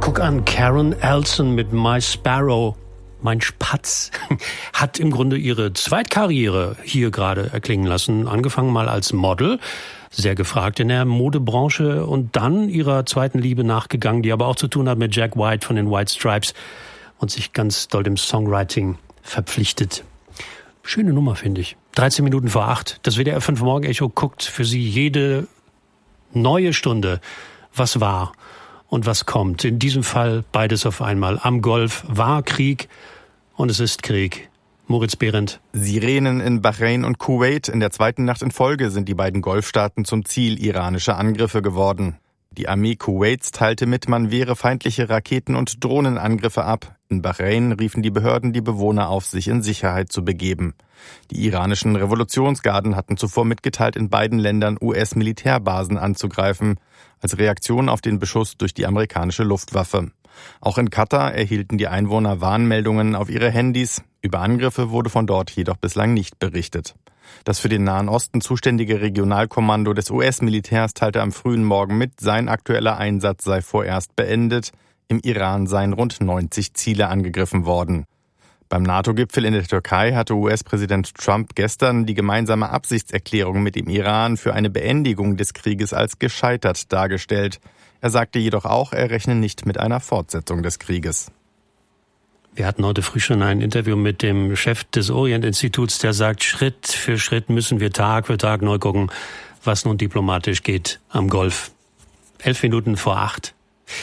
Guck an, Karen Elson mit My Sparrow, mein Spatz, hat im Grunde ihre Zweitkarriere hier gerade erklingen lassen. Angefangen mal als Model, sehr gefragt in der Modebranche, und dann ihrer zweiten Liebe nachgegangen, die aber auch zu tun hat mit Jack White von den White Stripes und sich ganz doll dem Songwriting verpflichtet. Schöne Nummer, finde ich. 13 Minuten vor 8. Das WDR 5 Morgen Echo guckt für Sie jede neue Stunde, was war und was kommt. In diesem Fall beides auf einmal. Am Golf war Krieg und es ist Krieg. Moritz Behrendt. Sirenen in Bahrain und Kuwait. In der zweiten Nacht in Folge sind die beiden Golfstaaten zum Ziel iranischer Angriffe geworden. Die Armee Kuwaits teilte mit, man wehre feindliche Raketen- und Drohnenangriffe ab. In Bahrain riefen die Behörden die Bewohner auf, sich in Sicherheit zu begeben. Die iranischen Revolutionsgarden hatten zuvor mitgeteilt, in beiden Ländern US-Militärbasen anzugreifen, als Reaktion auf den Beschuss durch die amerikanische Luftwaffe. Auch in Katar erhielten die Einwohner Warnmeldungen auf ihre Handys. Über Angriffe wurde von dort jedoch bislang nicht berichtet. Das für den Nahen Osten zuständige Regionalkommando des US-Militärs teilte am frühen Morgen mit, sein aktueller Einsatz sei vorerst beendet. Im Iran seien rund 90 Ziele angegriffen worden. Beim NATO-Gipfel in der Türkei hatte US-Präsident Trump gestern die gemeinsame Absichtserklärung mit dem Iran für eine Beendigung des Krieges als gescheitert dargestellt. Er sagte jedoch auch, er rechne nicht mit einer Fortsetzung des Krieges. Wir hatten heute früh schon ein Interview mit dem Chef des Orient-Instituts, der sagt, Schritt für Schritt müssen wir Tag für Tag neu gucken, was nun diplomatisch geht am Golf. 11 Minuten vor 8.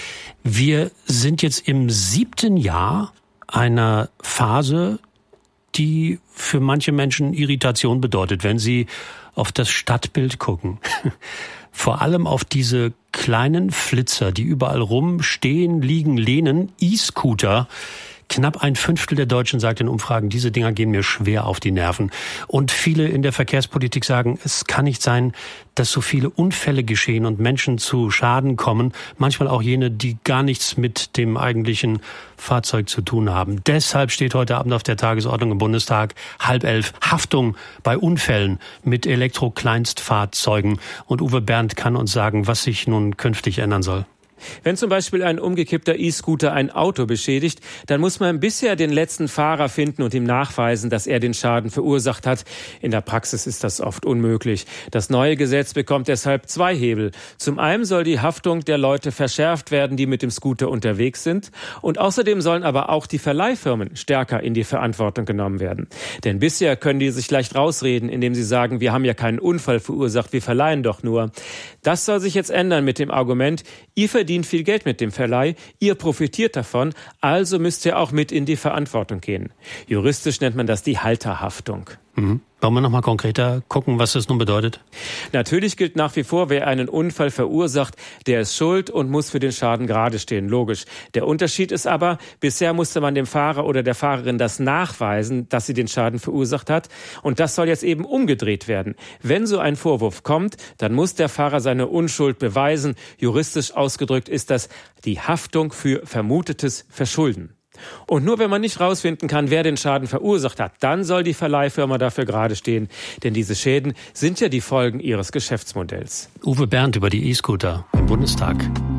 Wir sind jetzt im 7. Jahr einer Phase, die für manche Menschen Irritation bedeutet, wenn sie auf das Stadtbild gucken. Vor allem auf diese kleinen Flitzer, die überall rumstehen, liegen, lehnen, E-Scooter. Knapp 1/5 der Deutschen sagt in Umfragen, diese Dinger gehen mir schwer auf die Nerven. Und viele in der Verkehrspolitik sagen, es kann nicht sein, dass so viele Unfälle geschehen und Menschen zu Schaden kommen. Manchmal auch jene, die gar nichts mit dem eigentlichen Fahrzeug zu tun haben. Deshalb steht heute Abend auf der Tagesordnung im Bundestag 10:30 Haftung bei Unfällen mit Elektro-Kleinstfahrzeugen. Und Uwe Berndt kann uns sagen, was sich nun künftig ändern soll. Wenn zum Beispiel ein umgekippter E-Scooter ein Auto beschädigt, dann muss man bisher den letzten Fahrer finden und ihm nachweisen, dass er den Schaden verursacht hat. In der Praxis ist das oft unmöglich. Das neue Gesetz bekommt deshalb 2 Hebel. Zum einen soll die Haftung der Leute verschärft werden, die mit dem Scooter unterwegs sind. Und außerdem sollen aber auch die Verleihfirmen stärker in die Verantwortung genommen werden. Denn bisher können die sich leicht rausreden, indem sie sagen, wir haben ja keinen Unfall verursacht, wir verleihen doch nur. Das soll sich jetzt ändern mit dem Argument, ihr verdient viel Geld mit dem Verleih, ihr profitiert davon, also müsst ihr auch mit in die Verantwortung gehen. Juristisch nennt man das die Halterhaftung. Wollen wir noch mal konkreter gucken, was das nun bedeutet? Natürlich gilt nach wie vor, wer einen Unfall verursacht, der ist schuld und muss für den Schaden gerade stehen, logisch. Der Unterschied ist aber, bisher musste man dem Fahrer oder der Fahrerin das nachweisen, dass sie den Schaden verursacht hat. Und das soll jetzt eben umgedreht werden. Wenn so ein Vorwurf kommt, dann muss der Fahrer seine Unschuld beweisen. Juristisch ausgedrückt ist das die Haftung für vermutetes Verschulden. Und nur wenn man nicht rausfinden kann, wer den Schaden verursacht hat, dann soll die Verleihfirma dafür gerade stehen. Denn diese Schäden sind ja die Folgen ihres Geschäftsmodells. Uwe Berndt über die E-Scooter im Bundestag.